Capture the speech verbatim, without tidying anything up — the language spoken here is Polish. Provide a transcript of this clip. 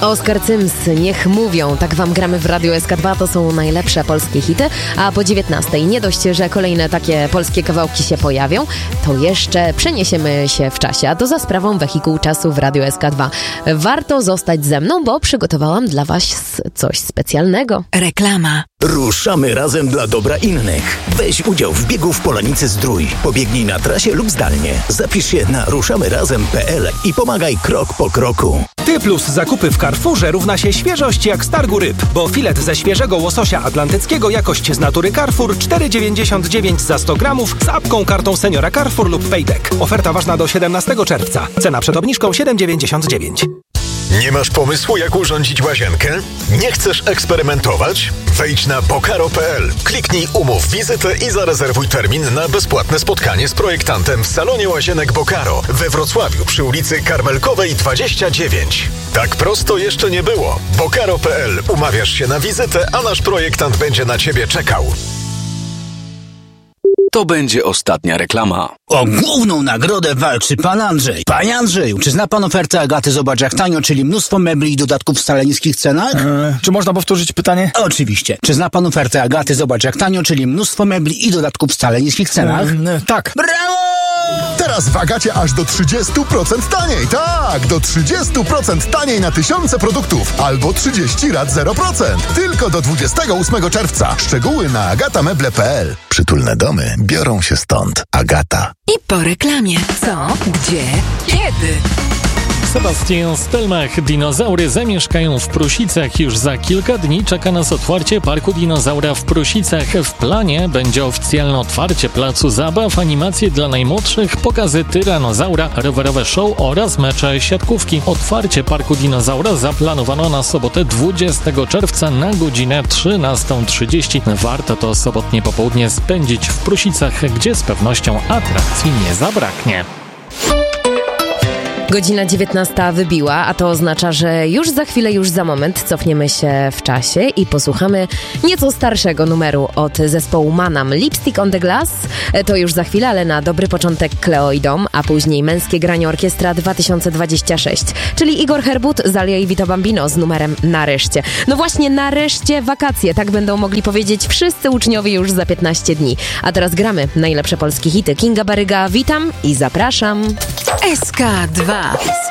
Oskar Cyms, Niech mówią. Tak wam gramy w Radiu S K dwa, to są najlepsze polskie hity. A po dziewiętnastej nie dość, że kolejne takie polskie kawałki się pojawią, to jeszcze przeniesiemy się w czasie, a to za sprawą wehikułu czasu w Radiu S K dwa. Warto zostać ze mną, bo przygotowałam dla was coś specjalnego. Reklama. Ruszamy razem dla dobra innych. Weź udział w biegu w Polanicy Zdrój. Pobiegnij na trasie lub zdalnie. Zapisz się na ruszamy razem kropka p l i pomagaj krok po kroku. Ty plus zakupy w Carrefourze równa się świeżość jak z targu ryb, bo filet ze świeżego łososia atlantyckiego jakość z natury Carrefour cztery dziewięćdziesiąt dziewięć za sto gramów z apką, kartą seniora Carrefour lub Payback. Oferta ważna do siedemnastego czerwca. Cena przed obniżką siedem dziewięćdziesiąt dziewięć. Nie masz pomysłu, jak urządzić łazienkę? Nie chcesz eksperymentować? Wejdź na bokaro kropka p l, kliknij umów wizytę i zarezerwuj termin na bezpłatne spotkanie z projektantem w salonie łazienek Bokaro we Wrocławiu przy ulicy Karmelkowej dwadzieścia dziewięć. Tak prosto jeszcze nie było. bokaro kropka p l. Umawiasz się na wizytę, a nasz projektant będzie na ciebie czekał. To będzie ostatnia reklama. O główną nagrodę walczy pan Andrzej. Panie Andrzeju, czy zna pan ofertę Agaty Zobacz jak tanio, czyli mnóstwo mebli i dodatków w wcale niskich cenach? Eee, czy można powtórzyć pytanie? Oczywiście. Czy zna pan ofertę Agaty Zobacz jak tanio, czyli mnóstwo mebli i dodatków w wcale niskich cenach? Eee, tak. Brawo! Teraz w Agacie aż do trzydzieści procent taniej. Tak, do trzydzieści procent taniej na tysiące produktów. Albo trzydzieści rat zero procent. Tylko do dwudziestego ósmego czerwca. Szczegóły na agatameble kropka p l. Przytulne domy biorą się stąd. Agata. I po reklamie. Co? Gdzie? Kiedy? Sebastian Stelmach. Dinozaury zamieszkają w Prusicach. Już za kilka dni czeka nas otwarcie Parku Dinozaura w Prusicach. W planie będzie oficjalne otwarcie placu zabaw, animacje dla najmłodszych, pokazy tyranozaura, rowerowe show oraz mecze siatkówki. Otwarcie Parku Dinozaura zaplanowano na sobotę dwudziestego czerwca na godzinę trzynastą trzydzieści. Warto to sobotnie popołudnie spędzić w Prusicach, gdzie z pewnością atrakcji nie zabraknie. Godzina dziewiętnasta wybiła, a to oznacza, że już za chwilę, już za moment cofniemy się w czasie i posłuchamy nieco starszego numeru od zespołu Manam. Lipstick on the Glass to już za chwilę, ale na dobry początek Cleo i Dom, a później Męskie Granie Orkiestra dwa tysiące dwadzieścia sześć, czyli Igor Herbut, Zalia i Vito Bambino z numerem Nareszcie. No właśnie, nareszcie wakacje, tak będą mogli powiedzieć wszyscy uczniowie już za piętnaście dni. A teraz gramy najlepsze polskie hity. Kinga Baryga, witam i zapraszam. S K dwa.